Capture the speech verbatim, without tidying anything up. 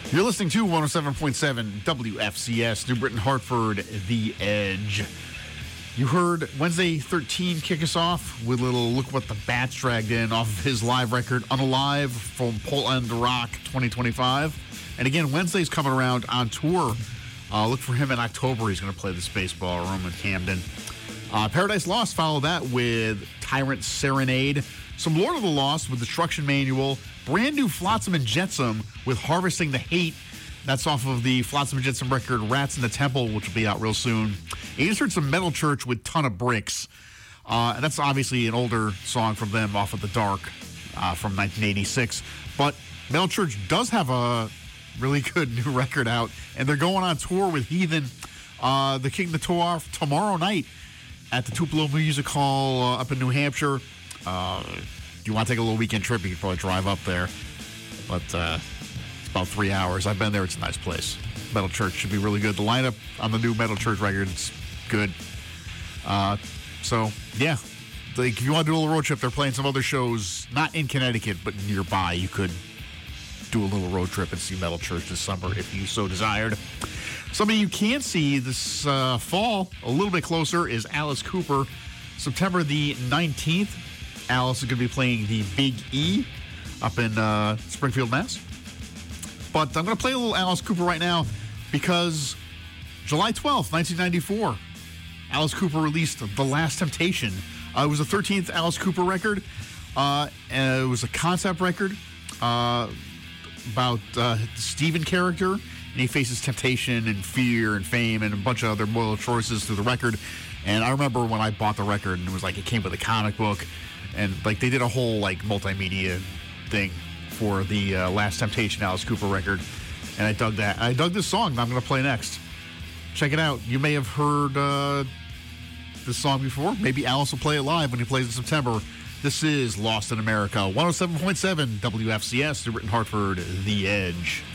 You're listening to one oh seven point seven W F C S, New Britain, Hartford, The Edge. You heard Wednesday thirteen kick us off with a little Look What the Bats dragged in off of his live record, Unalive, from Poland Rock twenty twenty-five. And again, Wednesday's coming around on tour. Uh, look for him in October. He's going to play the Space Ballroom in Camden. Uh, Paradise Lost followed that with Tyrant Serenade. Some Lord of the Lost with Destruction Manual. Brand new Flotsam and Jetsam with Harvesting the Hate. That's off of the Flotsam and Jetsam record Rats in the Temple, which will be out real soon. You just heard some Metal Church with Ton of Bricks. Uh, and that's obviously an older song from them off of The Dark uh, from nineteen eighty-six. But Metal Church does have a really good new record out, and they're going on tour with Heathen, uh, the King of the Tour, tomorrow night at the Tupelo Music Hall uh, up in New Hampshire. Uh, if you want to take a little weekend trip, you can probably drive up there. But uh, it's about three hours. I've been there. It's a nice place. Metal Church should be really good. The lineup on the new Metal Church record is good. Uh, so, yeah. Like, if you want to do a little road trip, they're playing some other shows, not in Connecticut, but nearby. You could do a little road trip and see Metal Church this summer if you so desired. Somebody you can see this uh, fall, a little bit closer, is Alice Cooper. September the nineteenth, Alice is going to be playing the Big E up in uh, Springfield, Mass. But I'm going to play a little Alice Cooper right now because July twelfth, nineteen ninety-four, Alice Cooper released The Last Temptation. Uh, it was the thirteenth Alice Cooper record. Uh, and it was a concept record uh, about uh, the Stephen character, and he faces temptation and fear and fame and a bunch of other moral choices through the record. And I remember when I bought the record, and it was like it came with a comic book, and like they did a whole like multimedia thing for the uh, Last Temptation Alice Cooper record, and I dug that. I dug this song that I'm going to play next. Check it out. You may have heard uh, this song before. Maybe Alice will play it live when he plays in September. This is Lost in America, one oh seven point seven W F C S, New Britain, Hartford, The Edge.